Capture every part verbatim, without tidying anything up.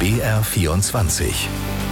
B R vierundzwanzig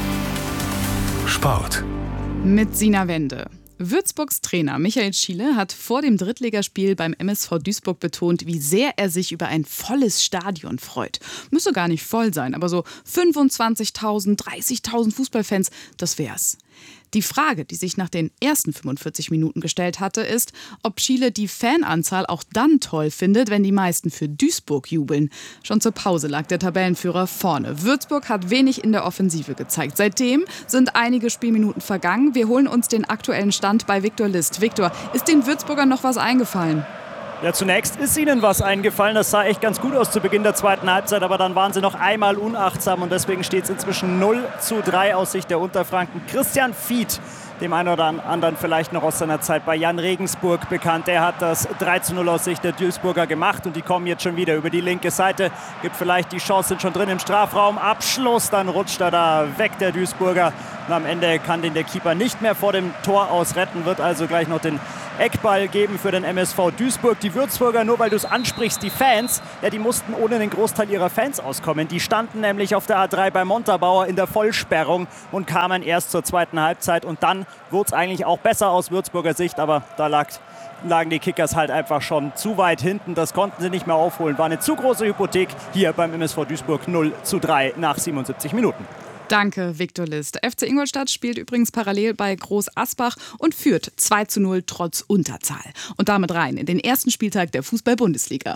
Sport. Mit Sina Wende. Würzburgs Trainer Michael Thiele hat vor dem Drittligaspiel beim M S V Duisburg betont, wie sehr er sich über ein volles Stadion freut. Müsse gar nicht voll sein, aber so fünfundzwanzigtausend, dreißigtausend Fußballfans, das wär's. Die Frage, die sich nach den ersten fünfundvierzig Minuten gestellt hatte, ist, ob Thiele die Fananzahl auch dann toll findet, wenn die meisten für Duisburg jubeln. Schon zur Pause lag der Tabellenführer vorne. Würzburg hat wenig in der Offensive gezeigt. Seitdem sind einige Spielminuten vergangen. Wir holen uns den aktuellen Stand bei Viktor List. Viktor, ist den Würzburgern noch was eingefallen? Ja, zunächst ist ihnen was eingefallen. Das sah echt ganz gut aus zu Beginn der zweiten Halbzeit, aber dann waren sie noch einmal unachtsam und deswegen steht es inzwischen null zu drei aus Sicht der Unterfranken. Christian Fied, dem einen oder anderen vielleicht noch aus seiner Zeit bei Jan Regensburg bekannt, der hat das drei zu null aus Sicht der Duisburger gemacht und die kommen jetzt schon wieder über die linke Seite. Gibt vielleicht die Chance, sind schon drin im Strafraum. Abschluss, dann rutscht er da weg, der Duisburger. Und am Ende kann den der Keeper nicht mehr vor dem Tor aus retten, wird also gleich noch den Eckball geben für den M S V Duisburg. Die Würzburger, nur weil du es ansprichst, die Fans, ja, die mussten ohne den Großteil ihrer Fans auskommen. Die standen nämlich auf der A drei bei Montabaur in der Vollsperrung und kamen erst zur zweiten Halbzeit. Und dann wurde es eigentlich auch besser aus Würzburger Sicht, aber da lag, lagen die Kickers halt einfach schon zu weit hinten. Das konnten sie nicht mehr aufholen. War eine zu große Hypothek hier beim M S V Duisburg. null zu drei nach siebenundsiebzig Minuten. Danke, Viktor List. F C Ingolstadt spielt übrigens parallel bei Groß Asbach und führt zwei zu null trotz Unterzahl. Und damit rein in den ersten Spieltag der Fußball-Bundesliga.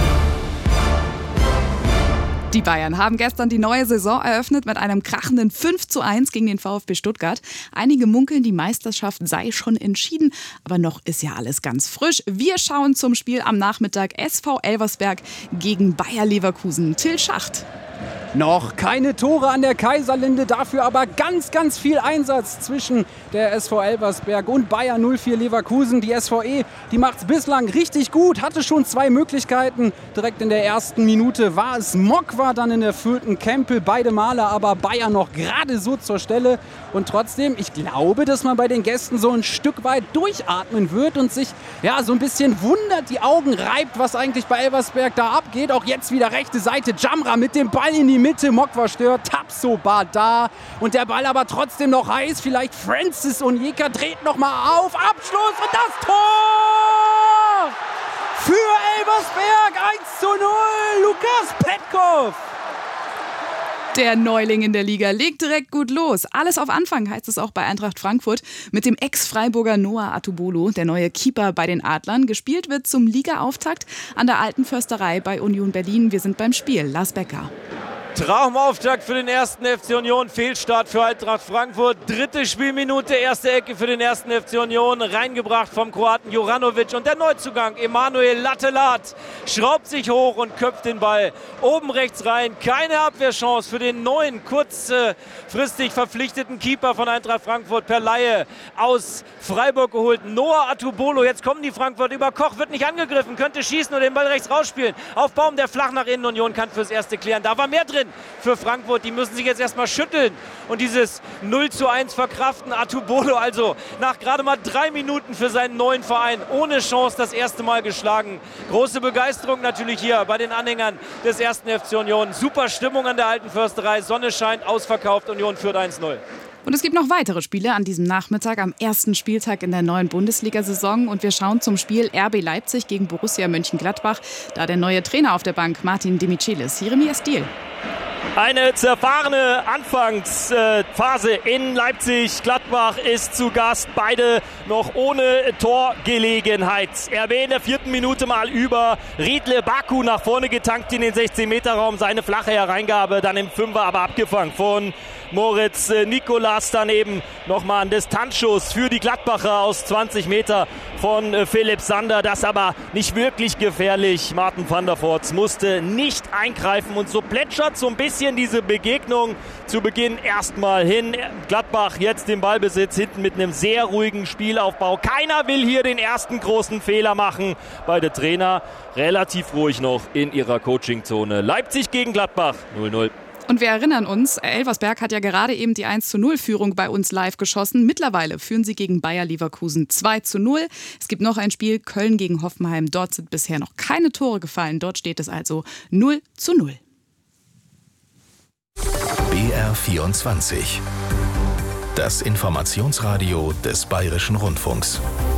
Die Bayern haben gestern die neue Saison eröffnet mit einem krachenden fünf zu eins gegen den VfB Stuttgart. Einige munkeln, die Meisterschaft sei schon entschieden, aber noch ist ja alles ganz frisch. Wir schauen zum Spiel am Nachmittag S V Elversberg gegen Bayer Leverkusen. Till Schacht. Noch keine Tore an der Kaiserlinde, dafür aber ganz, ganz viel Einsatz zwischen der S V Elversberg und Bayer null vier Leverkusen. Die S V E, die macht es bislang richtig gut, hatte schon zwei Möglichkeiten. Direkt in der ersten Minute war es Mokwa, dann in der vierten Kempel, beide Male aber Bayer noch gerade so zur Stelle. Und trotzdem, ich glaube, dass man bei den Gästen so ein Stück weit durchatmen wird und sich ja so ein bisschen wundert, die Augen reibt, was eigentlich bei Elversberg da abgeht. Auch jetzt wieder rechte Seite, Jamra mit dem Ball in die Mitte, Mokwa stört, Tapsoba da und der Ball aber trotzdem noch heiß. Vielleicht Francis Onyeka dreht noch mal auf, Abschluss und das Tor für Elversberg, eins zu null, Lukas Petkov. Der Neuling in der Liga legt direkt gut los. Alles auf Anfang heißt es auch bei Eintracht Frankfurt mit dem Ex-Freiburger Noah Atubolo, der neue Keeper bei den Adlern. Gespielt wird zum Ligaauftakt an der Alten Försterei bei Union Berlin. Wir sind beim Spiel. Lars Becker. Traumauftakt für den ersten F C Union, Fehlstart für Eintracht Frankfurt. Dritte Spielminute, erste Ecke für den ersten F C Union, reingebracht vom Kroaten Juranovic. Und der Neuzugang Emanuel Lattelat schraubt sich hoch und köpft den Ball oben rechts rein. Keine Abwehrchance für den neuen, kurzfristig verpflichteten Keeper von Eintracht Frankfurt per Laie aus Freiburg geholt. Noah Atubolo, jetzt kommen die Frankfurt über. Koch wird nicht angegriffen, könnte schießen oder den Ball rechts rausspielen. Auf Baum, der flach nach innen, Union kann fürs Erste klären. Da war mehr drin für Frankfurt. Die müssen sich jetzt erstmal schütteln und dieses null zu eins verkraften. Atubolo also nach gerade mal drei Minuten für seinen neuen Verein ohne Chance das erste Mal geschlagen. Große Begeisterung natürlich hier bei den Anhängern des ersten F C Union. Super Stimmung an der Alten Försterei. Sonne scheint, ausverkauft. Union führt eins null. Und es gibt noch weitere Spiele an diesem Nachmittag am ersten Spieltag in der neuen Bundesliga-Saison. Und wir schauen zum Spiel R B Leipzig gegen Borussia Mönchengladbach. Da der neue Trainer auf der Bank, Martin Demichelis. Jeremias Diel. Eine zerfahrene Anfangsphase in Leipzig. Gladbach ist zu Gast. Beide noch ohne Torgelegenheit. R B in der vierten Minute mal über. Riedle Baku nach vorne getankt in den sechzehn Meter Raum. Seine flache Hereingabe dann im Fünfer aber abgefangen von Moritz Nikolas. Daneben nochmal ein Distanzschuss für die Gladbacher aus zwanzig Meter von Philipp Sander. Das aber nicht wirklich gefährlich. Martin van der Voort musste nicht eingreifen und so plätschert so ein bisschen diese Begegnung zu Beginn erstmal hin. Gladbach jetzt den Ballbesitz hinten mit einem sehr ruhigen Spielaufbau. Keiner will hier den ersten großen Fehler machen. Beide Trainer relativ ruhig noch in ihrer Coachingzone. Leipzig gegen Gladbach null null. Und wir erinnern uns, Elversberg hat ja gerade eben die eins zu null Führung bei uns live geschossen. Mittlerweile führen sie gegen Bayer Leverkusen zwei zu null. Es gibt noch ein Spiel, Köln gegen Hoffenheim. Dort sind bisher noch keine Tore gefallen. Dort steht es also null zu null. B R vierundzwanzig. Das Informationsradio des Bayerischen Rundfunks.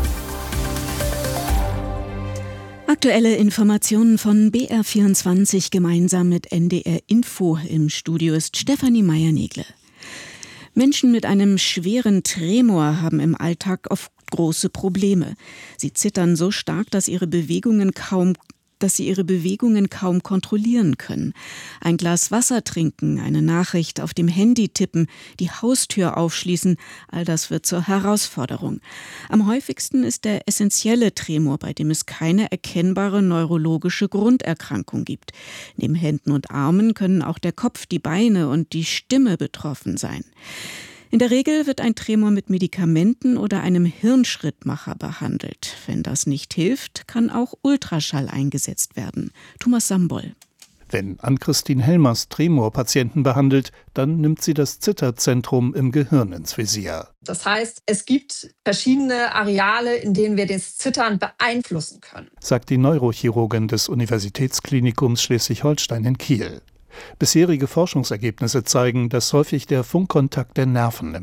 Aktuelle Informationen von B R vierundzwanzig gemeinsam mit N D R Info. Im Studio ist Stefanie Meier-Negle. Menschen mit einem schweren Tremor haben im Alltag oft große Probleme. Sie zittern so stark, dass ihre Bewegungen kaum dass sie ihre Bewegungen kaum kontrollieren können. Ein Glas Wasser trinken, eine Nachricht auf dem Handy tippen, die Haustür aufschließen, all das wird zur Herausforderung. Am häufigsten ist der essentielle Tremor, bei dem es keine erkennbare neurologische Grunderkrankung gibt. Neben Händen und Armen können auch der Kopf, die Beine und die Stimme betroffen sein. In der Regel wird ein Tremor mit Medikamenten oder einem Hirnschrittmacher behandelt. Wenn das nicht hilft, kann auch Ultraschall eingesetzt werden. Thomas Sambol. Wenn Ann-Christine Helmers Tremor-Patienten behandelt, dann nimmt sie das Zitterzentrum im Gehirn ins Visier. Das heißt, es gibt verschiedene Areale, in denen wir das Zittern beeinflussen können, sagt die Neurochirurgin des Universitätsklinikums Schleswig-Holstein in Kiel. Bisherige Forschungsergebnisse zeigen, dass häufig der Funkkontakt der Nerven im